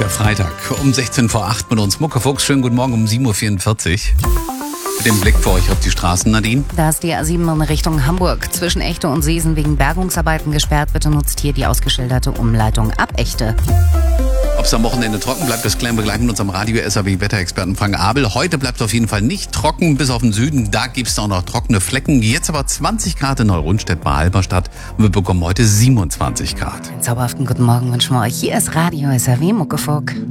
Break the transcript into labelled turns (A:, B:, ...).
A: Der Freitag um 16 vor 8 mit uns. Muckefuchs, schönen guten Morgen um 7.44 Uhr. Mit dem Blick für euch auf die Straßen, Nadine.
B: Da ist die A7 in Richtung Hamburg. Zwischen Echte und Seesen wegen Bergungsarbeiten gesperrt. Bitte nutzt hier die ausgeschilderte Umleitung ab Echte.
A: Ob es am Wochenende trocken bleibt, das klären wir gleich mit unserem Radio-SAW-Wetterexperten Frank Abel. Heute bleibt es auf jeden Fall nicht trocken, bis auf den Süden. Da gibt es auch noch trockene Flecken. Jetzt aber 20 Grad in Neurundstedt bei Halberstadt. Und wir bekommen heute 27 Grad.
B: Einen zauberhaften guten Morgen wünschen wir euch. Hier ist Radio SAW Muckefuck.